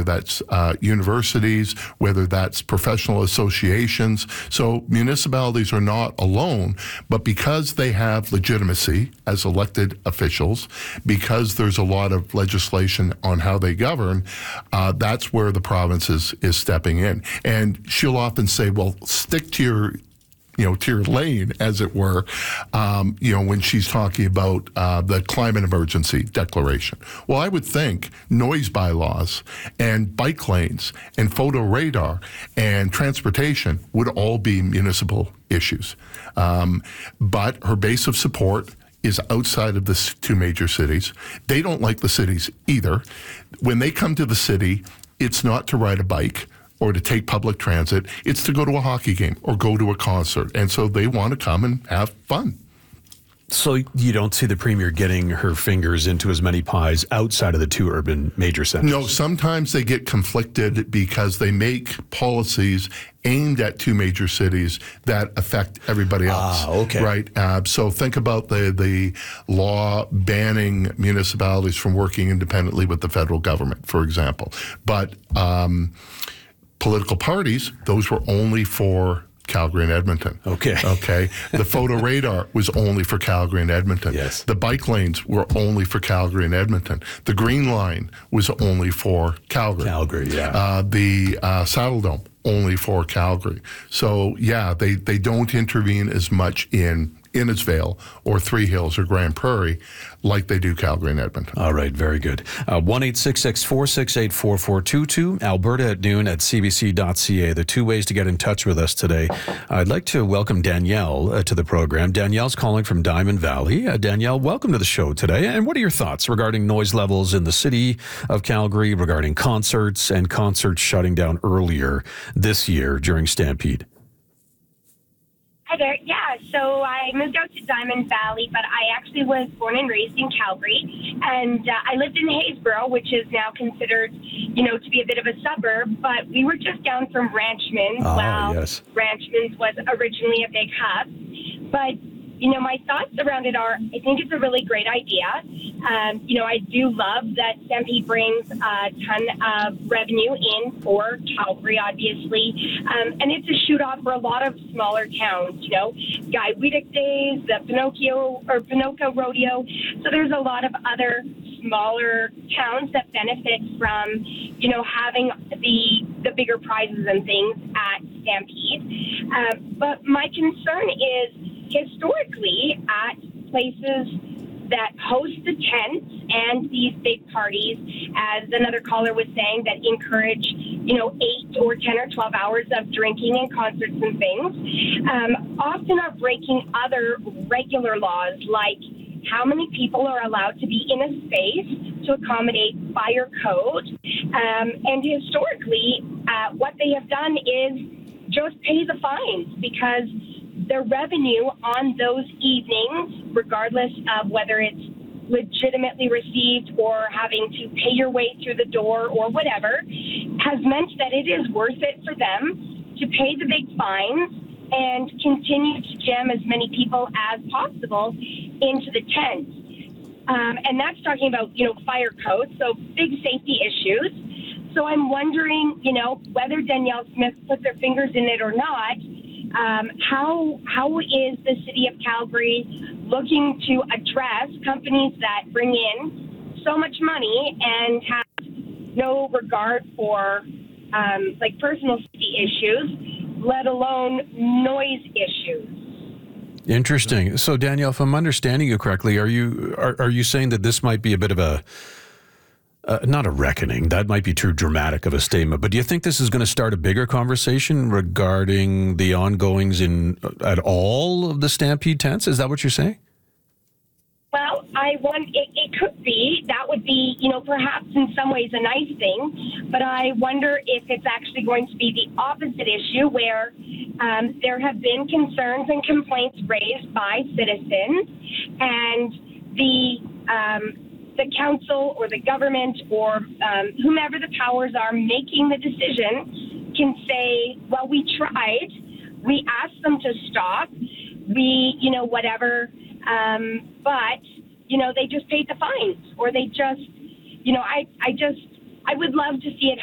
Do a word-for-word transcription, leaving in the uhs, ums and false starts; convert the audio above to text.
that's uh, universities, whether that's professional associations. So municipalities are not alone, but because they have legitimacy as elected officials, because there's a lot of legislation on how they govern, uh, that's where the province is, is stepping in. And she'll often say, well, stick to your you know, to your lane, as it were, um, you know, when she's talking about uh, the climate emergency declaration. Well, I would think noise bylaws and bike lanes and photo radar and transportation would all be municipal issues. Um, but her base of support is outside of the two major cities. They don't like the cities either. When they come to the city, it's not to ride a bike or to take public transit, it's to go to a hockey game or go to a concert. And so they want to come and have fun. So you don't see the Premier getting her fingers into as many pies outside of the two urban major centers? No, sometimes they get conflicted because they make policies aimed at two major cities that affect everybody else. Ah, okay. Right? Uh, so think about the, the law banning municipalities from working independently with the federal government, for example. But um, political parties, those were only for Calgary and Edmonton. Okay. Okay. The photo radar was only for Calgary and Edmonton. Yes. The bike lanes were only for Calgary and Edmonton. The Green Line was only for Calgary. Calgary, yeah. Uh, the uh, Saddle Dome, only for Calgary. So, yeah, they, they don't intervene as much in Innisfail or Three Hills or Grand Prairie like they do Calgary and Edmonton. All right, very good. Uh, one eight six six, four six eight, four four two two, Alberta at noon at c b c dot c a. The two ways to get in touch with us today. I'd like to welcome Danielle uh, to the program. Danielle's calling from Diamond Valley. Uh, Danielle, welcome to the show today. And what are your thoughts regarding noise levels in the city of Calgary, regarding concerts and concerts shutting down earlier this year during Stampede? Hi there. Yeah, so I moved out to Diamond Valley, but I actually was born and raised in Calgary, and uh, I lived in Haysboro, which is now considered, you know, to be a bit of a suburb, but we were just down from Ranchmans. Ah, Well, yes. Ranchmans was originally a big hub, but you know, my thoughts around it are, I think it's a really great idea. Um, you know, I do love that Stampede brings a ton of revenue in for Calgary, obviously. Um, and it's a shoot-off for a lot of smaller towns, you know, Guy Weedick Days, the Pinocchio or Pinocchio Rodeo. So there's a lot of other smaller towns that benefit from, you know, having the the bigger prizes and things at Stampede. Uh, but my concern is, historically, at places that host the tents and these big parties, as another caller was saying, that encourage, you know, eight or ten or twelve hours of drinking and concerts and things, um, often are breaking other regular laws, like how many people are allowed to be in a space to accommodate fire code. Um, and historically, uh, what they have done is just pay the fines, because the revenue on those evenings, regardless of whether it's legitimately received or having to pay your way through the door or whatever, has meant that it is worth it for them to pay the big fines and continue to jam as many people as possible into the tents. Um, and that's talking about, you know, fire code, so big safety issues. So I'm wondering, you know, whether Danielle Smith put their fingers in it or not, Um, how how is the city of Calgary looking to address companies that bring in so much money and have no regard for um, like personal safety issues, let alone noise issues? Interesting. So, Danielle, if I'm understanding you correctly, are you are, are you saying that this might be a bit of a Uh, not a reckoning, that might be too dramatic of a statement, but do you think this is going to start a bigger conversation regarding the ongoings in at all of the Stampede tents? Is that what you're saying? Well, I want it, it could be. That would be, you know, perhaps in some ways a nice thing, but I wonder if it's actually going to be the opposite issue, where um, there have been concerns and complaints raised by citizens, and the um, the council or the government or um, whomever the powers are making the decision can say, well, we tried, we asked them to stop, we, you know, whatever, um, but, you know, they just paid the fines, or they just, you know, I, I just, I would love to see it